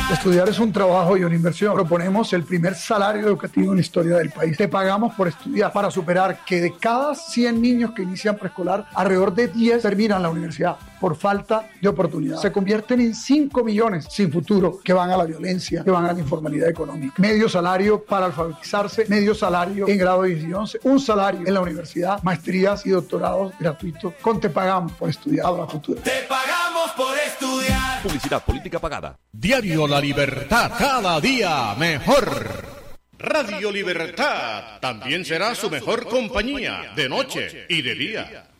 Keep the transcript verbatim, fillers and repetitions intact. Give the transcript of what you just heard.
Estudiar es un trabajo y una inversión. Proponemos el primer salario educativo en la historia del país. Te pagamos por estudiar para superar que de cada cien niños que inician preescolar, alrededor de diez terminan la universidad por falta de oportunidad. Se convierten en cinco millones sin futuro que van a la violencia, que van a la informalidad económica. Medio salario para alfabetizarse, medio salario en grado diez y once, un salario en la universidad, maestrías y doctorados gratuitos. Con Te Pagamos por Estudiar a la Futura. Te pagamos por estudiar. Publicidad política pagada. Diario La Libertad, cada día mejor. Radio Libertad también será su mejor compañía de noche y de día.